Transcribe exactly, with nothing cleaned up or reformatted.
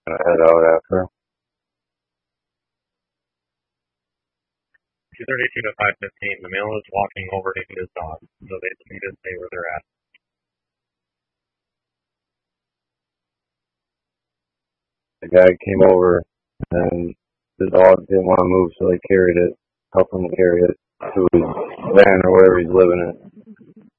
gonna head out after. two thirty-two to five fifteen, the male is walking over to his dog, so they just need to stay where they're at. The guy came over and the dog didn't want to move, so they carried it, helped him carry it to his van or wherever he's living in.